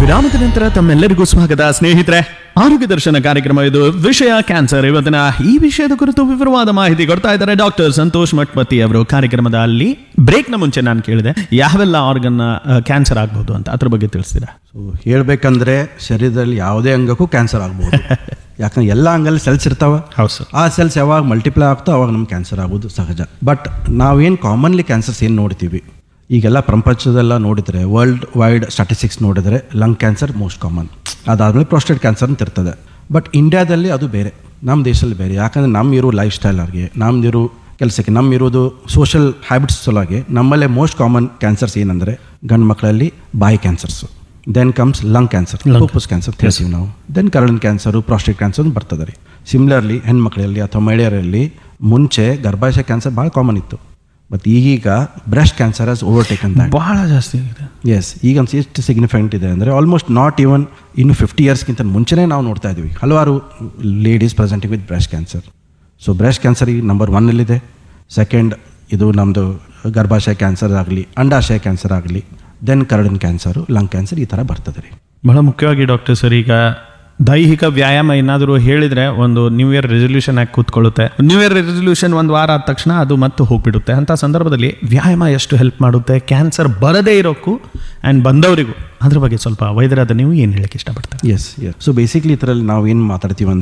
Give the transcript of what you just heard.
ವಿರಾಮದ ನಂತರ ತಮ್ಮೆಲ್ಲರಿಗೂ ಸ್ವಾಗತ ಸ್ನೇಹಿತರೆ. ಆರೋಗ್ಯ ದರ್ಶನ ಕಾರ್ಯಕ್ರಮ ಇದು. ವಿಷಯ ಕ್ಯಾನ್ಸರ್. ಇವತ್ತಿನ ಈ ವಿಷಯದ ಕುರಿತು ವಿವರವಾದ ಮಾಹಿತಿ ಕೊಡ್ತಾ ಇದ್ದಾರೆ ಡಾಕ್ಟರ್ ಸಂತೋಷ್ ಮಠಪತಿ ಅವರು. ಕಾರ್ಯಕ್ರಮದ ಅಲ್ಲಿ ಬ್ರೇಕ್ನ ಮುಂಚೆ ನಾನು ಕೇಳಿದೆ ಯಾವೆಲ್ಲ ಆರ್ಗನ್ ಕ್ಯಾನ್ಸರ್ ಆಗ್ಬಹುದು ಅಂತ, ಅದ್ರ ಬಗ್ಗೆ ತಿಳಿಸ್ತೀರಾ? ಸೊ ಹೇಳ್ಬೇಕಂದ್ರೆ ಶರೀರದಲ್ಲಿ ಯಾವುದೇ ಅಂಗಕ್ಕೂ ಕ್ಯಾನ್ಸರ್ ಆಗ್ಬೋದು. ಯಾಕಂದ್ರೆ ಎಲ್ಲ ಅಂಗಲ್ಲಿ ಸೆಲ್ಸ್ ಇರ್ತಾವ. ಹೌದು ಸರ್. ಆ ಸೆಲ್ಸ್ ಯಾವಾಗ ಮಲ್ಟಿಪ್ಲೈ ಆಗ್ತಾವ ಅವಾಗ ನಮ್ಗೆ ಕ್ಯಾನ್ಸರ್ ಆಗೋದು ಸಹಜ. ಬಟ್ ನಾವೇನು ಕಾಮನ್ಲಿ ಕ್ಯಾನ್ಸರ್ಸ್ ಏನು ನೋಡ್ತೀವಿ ಈಗೆಲ್ಲ ಪ್ರಪಂಚದೆಲ್ಲ ನೋಡಿದರೆ, ವರ್ಲ್ಡ್ ವೈಡ್ ಸ್ಟಾಟಿಸ್ಟಿಕ್ಸ್ ನೋಡಿದರೆ ಲಂಗ್ ಕ್ಯಾನ್ಸರ್ ಮೋಸ್ಟ್ ಕಾಮನ್. ಅದಾದಮೇಲೆ ಪ್ರೋಸ್ಟೇಟ್ ಕ್ಯಾನ್ಸರ್ ಅಂತ ಇರ್ತದೆ. ಬಟ್ ಇಂಡಿಯಾದಲ್ಲಿ ಅದು ಬೇರೆ, ನಮ್ಮ ದೇಶದಲ್ಲಿ ಬೇರೆ. ಯಾಕಂದರೆ ನಮ್ಮಿರೋ ಲೈಫ್ ಸ್ಟೈಲಾಗಿ, ನಮ್ಮದಿರೋ ಕೆಲಸಕ್ಕೆ, ನಮ್ಮಿರೋದು ಸೋಷಲ್ ಹ್ಯಾಬಿಟ್ಸ್ ಸಲುವಾಗಿ ನಮ್ಮಲ್ಲೇ ಮೋಸ್ಟ್ ಕಾಮನ್ ಕ್ಯಾನ್ಸರ್ಸ್ ಏನಂದರೆ ಗಂಡು ಮಕ್ಕಳಲ್ಲಿ ಬಾಯಿ cancers, then comes lung cancer, ಫುಫುಸ್ cancer ತಿಳಿಸ್ತೀವಿ ನಾವು, ದೆನ್ ಕರಳಿನ ಕ್ಯಾನ್ಸರು, ಪ್ರಾಸ್ಟೇಟ್ ಕ್ಯಾನ್ಸರ್ ಅಂತ ಬರ್ತದೆ ರೀ. ಸಿಮಿಲರ್ಲಿ ಹೆಣ್ಮಕ್ಳಲ್ಲಿ ಅಥವಾ ಮಹಿಳೆಯರಲ್ಲಿ ಮುಂಚೆ ಗರ್ಭಾಶಯ ಕ್ಯಾನ್ಸರ್ ಭಾಳ ಕಾಮನ್ ಇತ್ತು. ಬಟ್ ಈಗೀಗ breast cancer has overtaken that. ಬಹಳ ಜಾಸ್ತಿ ಆಗಿದೆ. ಎಸ್, ಈಗ ಎಷ್ಟು ಸಿಗ್ನಿಫಿಕೆಂಟ್ ಇದೆ ಅಂದರೆ ಆಲ್ಮೋಸ್ಟ್ ನಾಟ್ ಈವನ್ ಇನ್ನು 50 ಇಯರ್ಸ್ಗಿಂತ ಮುಂಚೆನೇ ನಾವು ನೋಡ್ತಾ ಇದ್ದೀವಿ ಹಲವಾರು ladies presenting with breast cancer. So breast cancer ಈಗ ನಂಬರ್ 1 ಸೆಕೆಂಡ್ ಇದು ನಮ್ಮದು ಗರ್ಭಾಶಯ ಕ್ಯಾನ್ಸರ್ ಆಗಲಿ, ಅಂಡಾಶಯ ಕ್ಯಾನ್ಸರ್ ಆಗಲಿ, ದೆನ್ ಕರಳಿನ ಕ್ಯಾನ್ಸರು, ಲಂಗ್ ಕ್ಯಾನ್ಸರ್, ಈ ಥರ ಬರ್ತದೆ ರೀ. ಬಹಳ ಮುಖ್ಯವಾಗಿ ಡಾಕ್ಟರ್ ಸರ್, ಈಗ ದೈಹಿಕ ವ್ಯಾಯಾಮ ಏನಾದರೂ ಹೇಳಿದರೆ ಒಂದು ನ್ಯೂ ಇಯರ್ ರೆಸೊಲ್ಯೂಷನ್ ಆಗಿ ಕೂತ್ಕೊಳ್ಳುತ್ತೆ. ನ್ಯೂ ಇಯರ್ ರೆಸೊಲ್ಯೂಷನ್ ಒಂದು ವಾರ ಆದ ತಕ್ಷಣ ಅದು ಮತ್ತೆ ಹೋಗ್ಬಿಡುತ್ತೆ. ಅಂಥ ಸಂದರ್ಭದಲ್ಲಿ ವ್ಯಾಯಾಮ ಎಷ್ಟು ಹೆಲ್ಪ್ ಮಾಡುತ್ತೆ ಕ್ಯಾನ್ಸರ್ ಬರದೇ ಇರೋಕ್ಕೂ ಆ್ಯಂಡ್ ಬಂದವರಿಗೂ? ಅದ್ರ ಬಗ್ಗೆ ಸ್ವಲ್ಪ ವೈದ್ಯರಾದ ನೀವು ಏನು ಹೇಳಕ್ಕೆ ಇಷ್ಟಪಡ್ತಾರೆ? ಎಸ್. ಸೊ ಬೇಸಿಕ್ಲಿ ಇದರಲ್ಲಿ ನಾವು ಏನು ಮಾತಾಡ್ತೀವಿ ಅಂದರೆ